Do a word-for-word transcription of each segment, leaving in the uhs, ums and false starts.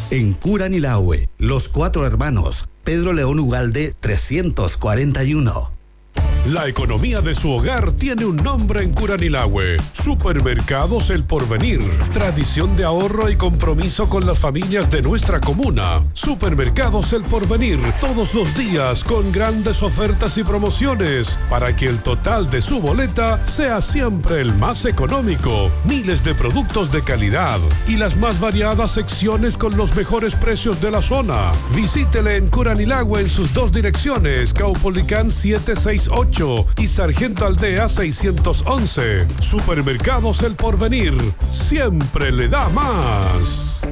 En Curanilahue, Los Cuatro Hermanos, Pedro León Ugalde trescientos cuarenta y uno. La economía de su hogar tiene un nombre en Curanilahue. Supermercados El Porvenir. Tradición de ahorro y compromiso con las familias de nuestra comuna. Supermercados El Porvenir. Todos los días con grandes ofertas y promociones para que el total de su boleta sea siempre el más económico. Miles de productos de calidad y las más variadas secciones con los mejores precios de la zona. Visítele en Curanilahue en sus dos direcciones. Caupolicán setecientos sesenta y ocho y Sargento Aldea seiscientos once. Supermercados El Porvenir, siempre le da más.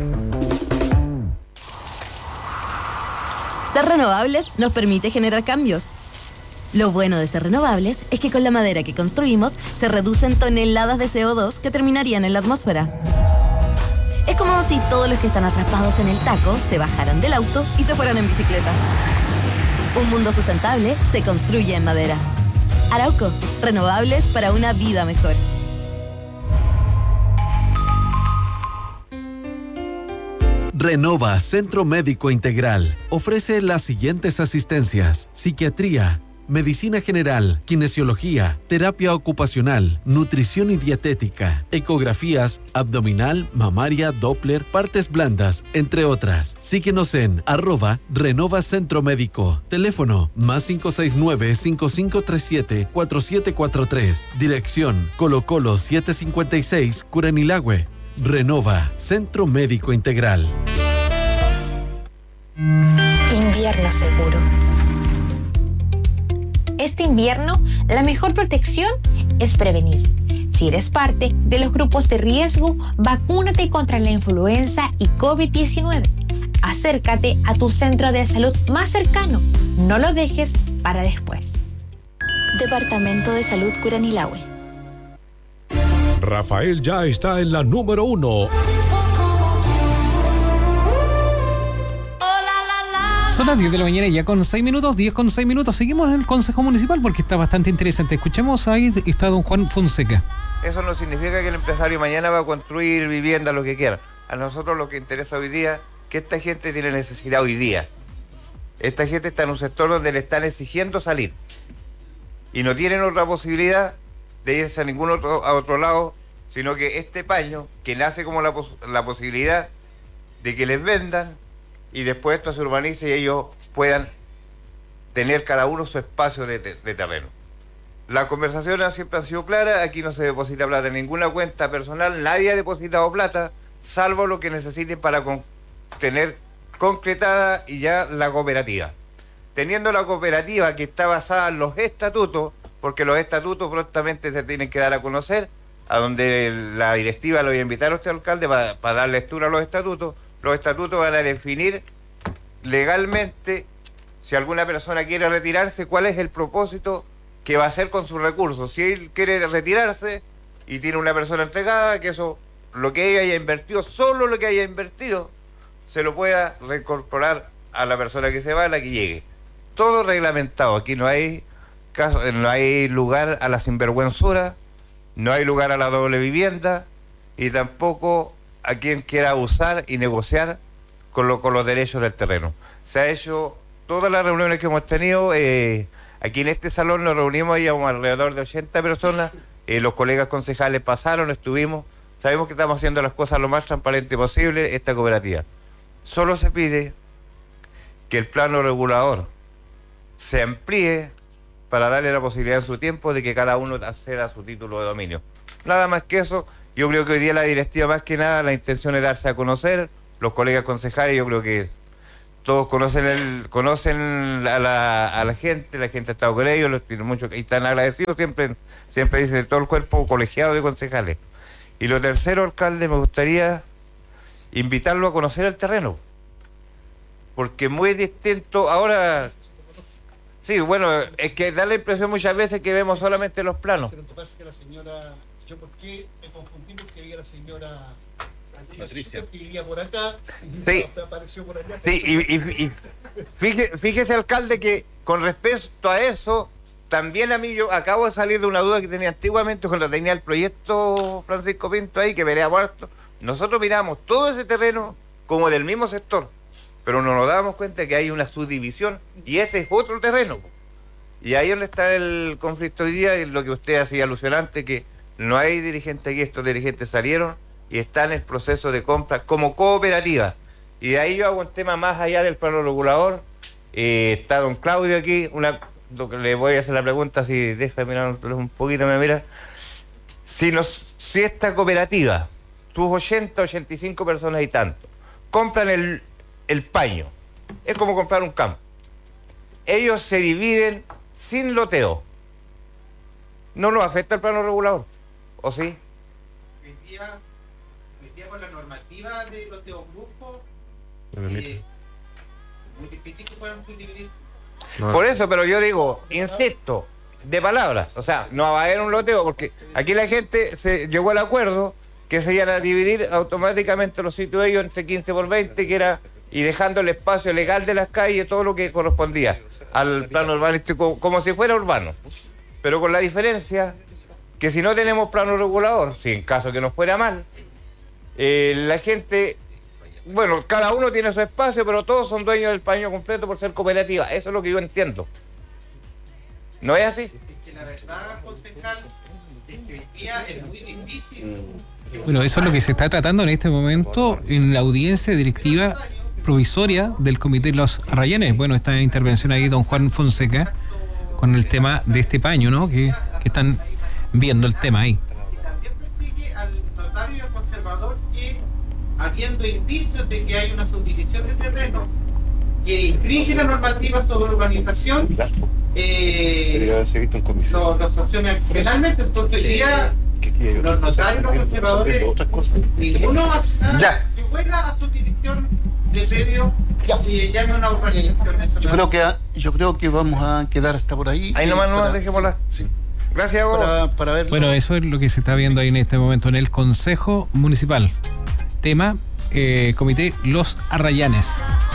Ser renovables nos permite generar cambios. Lo bueno de ser renovables es que con la madera que construimos se reducen toneladas de C O dos que terminarían en la atmósfera. Es como si todos los que están atrapados en el taco se bajaran del auto y se fueran en bicicleta. Un mundo sustentable se construye en madera. Arauco, renovables para una vida mejor. Renova Centro Médico Integral. Ofrece las siguientes asistencias: psiquiatría, medicina general, kinesiología, terapia ocupacional, nutrición y dietética, ecografías, abdominal, mamaria, Doppler, partes blandas, entre otras. Síguenos en arroba Renova Centro Médico. Teléfono más cinco seis nueve, cinco cinco tres siete, cuatro siete cuatro tres. Dirección Colo Colo setecientos cincuenta y seis, Curanilahue. Renova Centro Médico Integral. Invierno seguro. Este invierno, la mejor protección es prevenir. Si eres parte de los grupos de riesgo, vacúnate contra la influenza y COVID diecinueve. Acércate a tu centro de salud más cercano. No lo dejes para después. Departamento de Salud Curanilahue. Rafael ya está en la número uno. Son las diez de la mañana ya con seis minutos, diez con seis minutos. Seguimos en el Consejo Municipal porque está bastante interesante. Escuchemos, ahí está don Juan Fonseca. Eso no significa que el empresario mañana va a construir vivienda, lo que quiera. A nosotros lo que interesa hoy día es que esta gente tiene necesidad hoy día. Esta gente está en un sector donde le están exigiendo salir. Y no tienen otra posibilidad de irse a ningún otro, a otro lado, sino que este paño, que nace como la, pos la posibilidad de que les vendan, y después esto se urbanice y ellos puedan tener cada uno su espacio de, de, de terreno. Las conversaciones siempre han sido claras, aquí no se deposita plata en ninguna cuenta personal, nadie ha depositado plata, salvo lo que necesiten para con, tener concretada y ya la cooperativa. Teniendo la cooperativa que está basada en los estatutos, porque los estatutos prontamente se tienen que dar a conocer, a donde la directiva lo voy a invitar a usted, alcalde, para, para dar lectura a los estatutos. Los estatutos van a definir legalmente, si alguna persona quiere retirarse, cuál es el propósito que va a hacer con sus recursos. Si él quiere retirarse y tiene una persona entregada, que eso, lo que ella haya invertido, solo lo que haya invertido, se lo pueda reincorporar a la persona que se va, a la que llegue. Todo reglamentado. Aquí no hay caso, no hay lugar a la sinvergüenzura, no hay lugar a la doble vivienda y tampoco a quien quiera abusar y negociar con, lo, con los derechos del terreno. Se ha hecho todas las reuniones que hemos tenido, eh, aquí en este salón nos reunimos, íbamos alrededor de ochenta personas, eh, los colegas concejales pasaron, estuvimos, sabemos que estamos haciendo las cosas lo más transparente posible, esta cooperativa. Solo se pide que el plano regulador se amplíe para darle la posibilidad en su tiempo de que cada uno acceda a su título de dominio. Nada más que eso. Yo creo que hoy día la directiva, más que nada, la intención es darse a conocer. Los colegas concejales, yo creo que todos conocen el, conocen a la, a la gente, la gente ha estado con ellos, los tienen mucho, y están agradecidos, siempre, siempre dicen todo el cuerpo colegiado de concejales. Y lo tercero, alcalde, me gustaría invitarlo a conocer el terreno, porque muy distinto, ahora, sí, bueno, es que da la impresión muchas veces que vemos solamente los planos. Pero en tu caso que la señora... Yo por qué me confundí porque vi a la señora Patricia que vivía por acá y sí. apareció por allá. Sí, y, y, y fíjese, fíjese, alcalde, que con respecto a eso, también a mí yo acabo de salir de una duda que tenía antiguamente cuando tenía el proyecto Francisco Pinto ahí, que veía muerto. Nosotros miramos todo ese terreno como del mismo sector, pero no nos damos cuenta que hay una subdivisión y ese es otro terreno. Y ahí es donde está el conflicto hoy día, y lo que usted hacía alusión antes, que no hay dirigentes aquí, estos dirigentes salieron y están en el proceso de compra como cooperativa. Y de ahí yo hago un tema más allá del plano regulador. Eh, está don Claudio aquí, una, lo que le voy a hacer la pregunta, si deja de mirar un poquito, me mira. Si, nos, si esta cooperativa, tus ochenta, ochenta y cinco personas y tanto, compran el, el paño, es como comprar un campo. Ellos se dividen sin loteo. ¿No nos afecta el plano regulador? ¿O sí? Hoy día, hoy día con la normativa de loteo grupo, eh, es muy difícil que puedan subdividir. No. Por eso, pero yo digo, insisto, de palabras, o sea, no va a haber un loteo, porque aquí la gente se llegó al acuerdo que se iban a dividir automáticamente los sitios de ellos entre quince por veinte, que era, y dejando el espacio legal de las calles, todo lo que correspondía al plano urbanístico, como si fuera urbano. Pero con la diferencia que si no tenemos plano regulador, si en caso que nos fuera mal, eh, la gente, bueno, cada uno tiene su espacio, pero todos son dueños del paño completo por ser cooperativa. Eso es lo que yo entiendo. ¿No es así? Es que la verdad, concejal, es que hoy día es muy difícil. Bueno, eso es lo que se está tratando en este momento en la audiencia directiva provisoria del Comité Los Arrayanes. Bueno, esta intervención ahí, don Juan Fonseca, con el tema de este paño, ¿no? Que, que están viendo el tema ahí. Y también persigue al notario y al conservador que, habiendo indicios de que hay una subdivisión de terreno que infringe la normativa sobre urbanización, eh, lo, lo sancionan penalmente. Entonces hoy día los notarios y los conservadores, ninguno va a ya. que vuelva a subdivisión de medio y llame una urbanización. Yo creo que yo creo que vamos a quedar hasta por ahí. Ahí nomás para, no dejémosla. Sí. Gracias a vos. Para, para ver. Bueno, eso es lo que se está viendo ahí en este momento en el Consejo Municipal. Tema, eh, Comité Los Arrayanes.